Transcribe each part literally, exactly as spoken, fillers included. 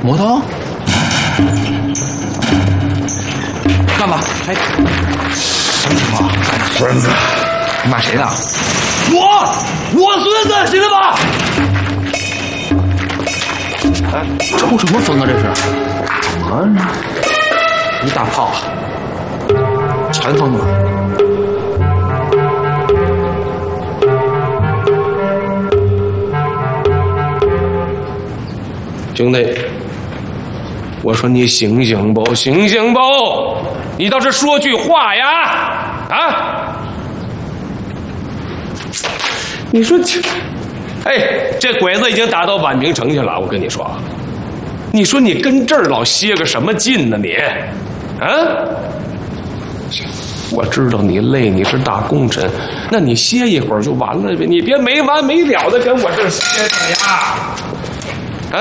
魔刀？干嘛？哎，什么情况？ 孙子， 你骂谁呢？ 我，我孙子，信了吧？ 哎，抽什么风啊？这是？ 啊， 一大炮，全封了。 兄弟，我说你醒醒不？醒醒不！你倒是说句话呀！啊！你说这，哎，这鬼子已经打到宛平城去了。我跟你说，你说你跟这儿老歇个什么劲呢？你，啊？行，我知道你累，你是大功臣，那你歇一会儿就完了呗，你别没完没了的跟我这歇着呀！啊，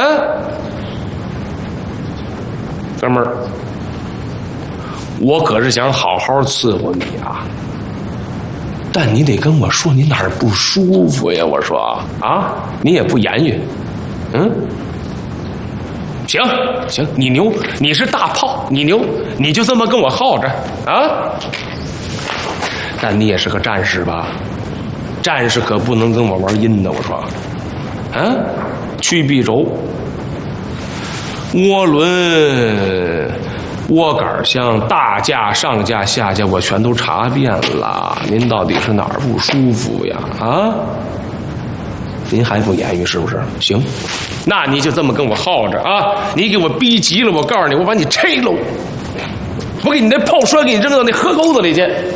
哥们儿，我可是想好好伺候你啊，但你得跟我说你哪儿不舒服呀？我说啊，你也不言语，嗯，行行，你牛，你是大炮，你牛，你就这么跟我耗着啊。但你也是个战士吧？战士可不能跟我玩阴的，我说，啊。曲臂轴、涡轮、涡杆箱、大架、上架、下架，我全都查遍了。您到底是哪儿不舒服呀？啊？您还不言语是不是？行，那你就这么跟我耗着啊！你给我逼急了，我告诉你，我把你拆喽！我给你那炮栓给你扔到那河沟子里去。